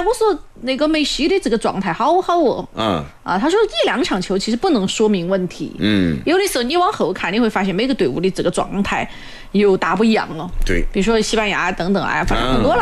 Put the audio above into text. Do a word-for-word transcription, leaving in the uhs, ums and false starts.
我说那个梅西的这个状态好好哦。 嗯啊，他说一两场球其实不能说明问题。 嗯， 有的时候你往后看，你会发现每个队伍的这个状态又大不一样了。 对， 比如说西班牙等等啊，反正很多了。